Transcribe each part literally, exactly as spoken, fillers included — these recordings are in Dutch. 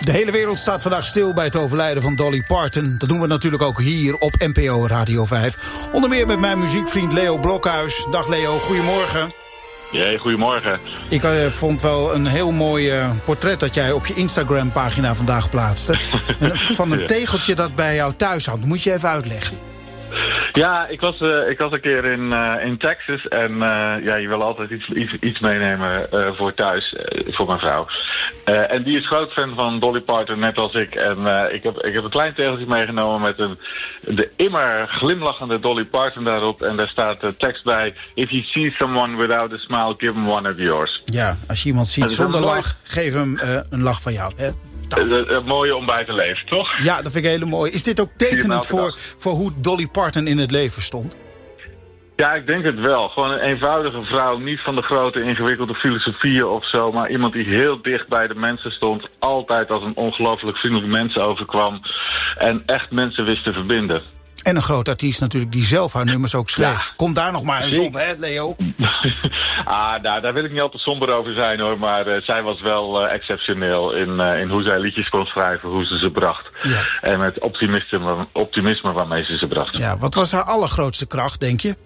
De hele wereld staat vandaag stil bij het overlijden van Dolly Parton. Dat doen we natuurlijk ook hier op N P O Radio vijf. Onder meer met mijn muziekvriend Leo Blokhuis. Dag Leo, goedemorgen. Ja, goedemorgen. Ik uh, vond wel een heel mooi uh, portret dat jij op je Instagram-pagina vandaag plaatste. Van een tegeltje dat bij jou thuis hangt. Moet je even uitleggen. Ja, ik was, uh, ik was een keer in, uh, in Texas en uh, ja, je wil altijd iets, iets, iets meenemen uh, voor thuis, uh, voor mijn vrouw. Uh, en die is groot fan van Dolly Parton, net als ik. En uh, ik, heb, ik heb een klein tegeltje meegenomen met een, de immer glimlachende Dolly Parton daarop. En daar staat de tekst bij: If you see someone without a smile, give him one of yours. Ja, als je iemand ziet zonder lach, mooi... geef hem uh, een lach van jou, hè? Het mooie om bij te leven, toch? Ja, dat vind ik heel mooi. Is dit ook tekenend voor, voor hoe Dolly Parton in het leven stond? Ja, ik denk het wel. Gewoon een eenvoudige vrouw. Niet van de grote ingewikkelde filosofieën of zo. Maar iemand die heel dicht bij de mensen stond. Altijd als een ongelooflijk vriendelijk mens overkwam. En echt mensen wist te verbinden. En een groot artiest natuurlijk die zelf haar nummers ook schreef. Ja. Kom daar nog maar eens ik... op, hè, Leo? ah, nou, daar wil ik niet al te somber over zijn, hoor. Maar uh, zij was wel uh, exceptioneel in, uh, in hoe zij liedjes kon schrijven, hoe ze ze bracht. Ja. En met optimisme, optimisme waarmee ze ze bracht. Ja, wat was haar allergrootste kracht, denk je?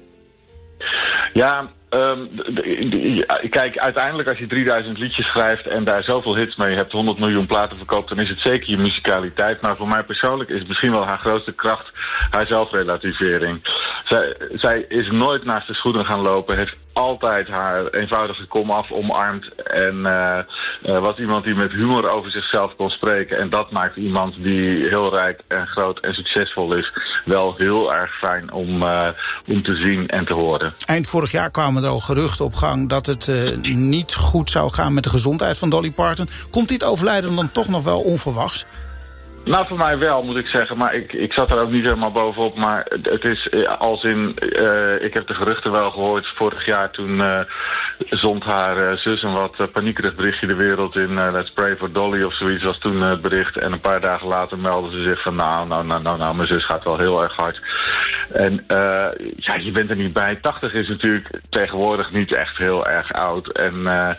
Ja, um, de, de, de, kijk, uiteindelijk als je drieduizend liedjes schrijft en daar zoveel hits mee hebt, honderd miljoen platen verkoopt, dan is het zeker je musicaliteit. Maar voor mij persoonlijk is misschien wel haar grootste kracht haar zelfrelativering. Zij, zij is nooit naast de schoenen gaan lopen, heeft altijd haar eenvoudige komaf omarmd en uh, uh, was iemand die met humor over zichzelf kon spreken. En dat maakt iemand die heel rijk en groot en succesvol is wel heel erg fijn om, uh, om te zien en te horen. Eind vorig jaar kwamen er al geruchten op gang dat het uh, niet goed zou gaan met de gezondheid van Dolly Parton. Komt dit overlijden dan toch nog wel onverwachts? Nou, voor mij wel, moet ik zeggen. Maar ik, ik zat er ook niet helemaal bovenop. Maar het is als in... Uh, ik heb de geruchten wel gehoord vorig jaar. Toen uh, zond haar uh, zus een wat uh, paniekerig berichtje de wereld in. Uh, Let's pray for Dolly of zoiets was toen uh, het bericht. En een paar dagen later meldde ze zich van... Nou, nou, nou, nou, nou, mijn zus gaat wel heel erg hard. En uh, ja, je bent er niet bij. tachtig is natuurlijk tegenwoordig niet echt heel erg oud. En... Uh,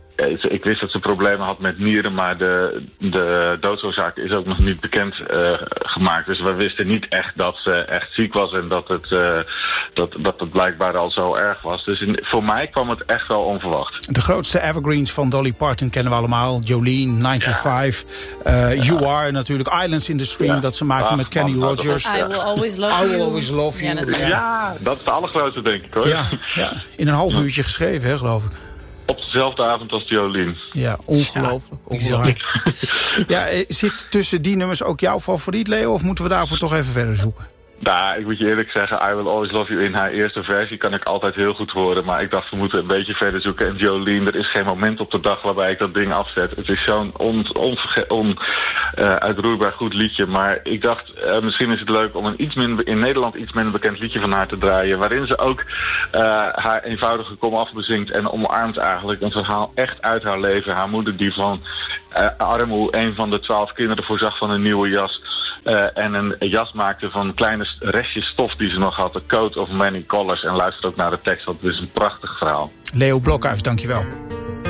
Ik wist dat ze problemen had met nieren, maar de, de doodsoorzaak is ook nog niet bekend uh, gemaakt. Dus we wisten niet echt dat ze echt ziek was en dat het, uh, dat, dat het blijkbaar al zo erg was. Dus in, voor mij kwam het echt wel onverwacht. De grootste evergreens van Dolly Parton kennen we allemaal. Jolene, nine to five, uh, ja. You Are natuurlijk, Islands in the Stream, ja. dat ze maakte Ach, met Kenny man, Rogers. I Will Always Love You. I Will Always Love You. Ja, dat, ja. ja, dat is de allergrootste, denk ik, hoor. Ja, ja. In een half uurtje geschreven, hè, geloof ik. Op dezelfde avond als Jolene. Ja, ongelooflijk. ongelooflijk. Ja, zit tussen die nummers ook jouw favoriet, Leo? Of moeten we daarvoor toch even verder zoeken? Nou, ik moet je eerlijk zeggen, I Will Always Love You in haar eerste versie kan ik altijd heel goed horen. Maar ik dacht, we moeten een beetje verder zoeken. En Jolene, er is geen moment op de dag waarbij ik dat ding afzet. Het is zo'n on, on, on, uh, uitroeibaar goed liedje. Maar ik dacht, uh, misschien is het leuk om een iets minder, in Nederland iets minder bekend liedje van haar te draaien. Waarin ze ook uh, haar eenvoudige komaf bezingt en omarmt eigenlijk een verhaal echt uit haar leven. Haar moeder die van uh, armoe een van de twaalf kinderen voorzag van een nieuwe jas. Uh, en een jas maakte van kleine restjes stof die ze nog had. A Coat of Many Colors. En luister ook naar de tekst, want het is een prachtig verhaal. Leo Blokhuis, dankjewel.